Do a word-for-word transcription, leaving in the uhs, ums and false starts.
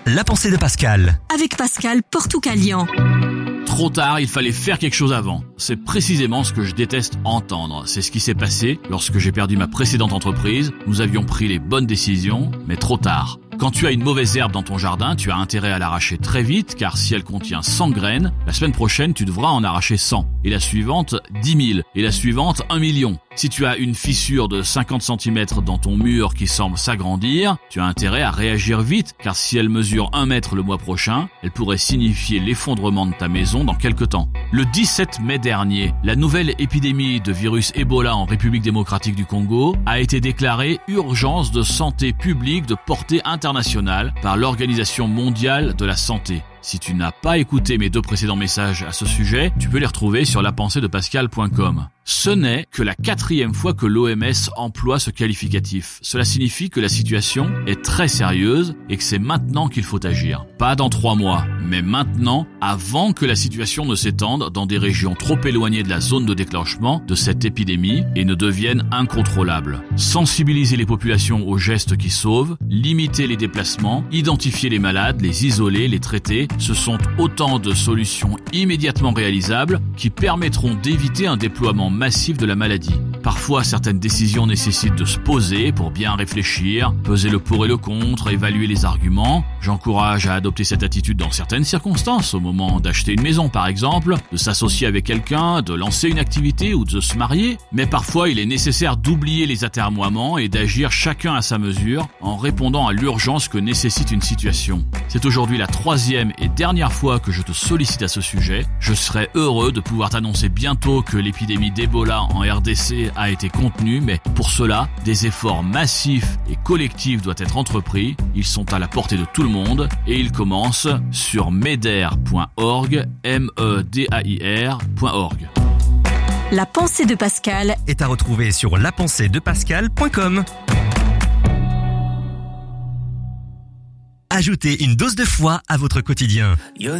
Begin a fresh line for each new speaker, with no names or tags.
La pensée de Pascal.
Avec Pascal Portoucalian.
Trop tard, il fallait faire quelque chose avant. C'est précisément ce que je déteste entendre. C'est ce qui s'est passé lorsque j'ai perdu ma précédente entreprise. Nous avions pris les bonnes décisions, mais trop tard. Quand tu as une mauvaise herbe dans ton jardin, tu as intérêt à l'arracher très vite, car si elle contient cent graines, la semaine prochaine, tu devras en arracher cent. Et la suivante, dix mille. Et la suivante, un million. Si tu as une fissure de cinquante centimètres dans ton mur qui semble s'agrandir, tu as intérêt à réagir vite, car si elle mesure un mètre le mois prochain, elle pourrait signifier l'effondrement de ta maison dans quelque temps. Le dix-sept mai dernier, la nouvelle épidémie de virus Ebola en République démocratique du Congo a été déclarée urgence de santé publique de portée internationale par l'Organisation mondiale de la santé. Si tu n'as pas écouté mes deux précédents messages à ce sujet, tu peux les retrouver sur la pensée de pascal point com. Ce n'est que la quatrième fois que l'O M S emploie ce qualificatif. Cela signifie que la situation est très sérieuse et que c'est maintenant qu'il faut agir. Pas dans trois mois, mais maintenant, avant que la situation ne s'étende dans des régions trop éloignées de la zone de déclenchement de cette épidémie et ne devienne incontrôlable. Sensibiliser les populations aux gestes qui sauvent, limiter les déplacements, identifier les malades, les isoler, les traiter, ce sont autant de solutions immédiatement réalisables qui permettront d'éviter un déploiement massif de la maladie. Parfois, certaines décisions nécessitent de se poser pour bien réfléchir, peser le pour et le contre, évaluer les arguments. J'encourage à adopter cette attitude dans certaines circonstances, au moment d'acheter une maison par exemple, de s'associer avec quelqu'un, de lancer une activité ou de se marier. Mais parfois, il est nécessaire d'oublier les atermoiements et d'agir chacun à sa mesure en répondant à l'urgence que nécessite une situation. C'est aujourd'hui la troisième et dernière fois que je te sollicite à ce sujet. Je serai heureux de pouvoir t'annoncer bientôt que l'épidémie d'Ebola en R D C a été contenue, mais pour cela, des efforts massifs et collectifs doivent être entrepris. Ils sont à la portée de tout le monde et ils commencent sur meder point org, M E D A I R point org.
La pensée de Pascal
Est à retrouver sur la pensée de pascal point com. Ajoutez une dose de foi à votre quotidien.